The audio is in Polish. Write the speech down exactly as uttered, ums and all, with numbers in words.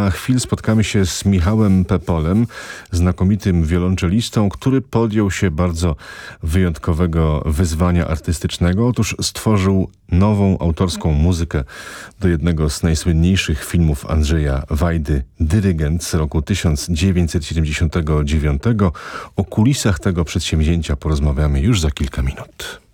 za chwilę spotkamy się z Michałem Pepolem, znakomitym wiolonczelistą, który podjął się bardzo wyjątkowego wyzwania artystycznego. Otóż stworzył nową autorską muzykę do jednego z najsłynniejszych filmów Andrzeja Wajdy, Dyrygent z roku tysiąc dziewięćset siedemdziesiątego dziewiątego. O kulisach tego przedsięwzięcia porozmawiamy już za kilka minut.